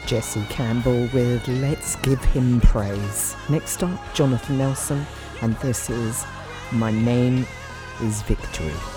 Jesse Campbell with Let's Give Him Praise. Next up, Jonathan Nelson, and this is My Name is Victory.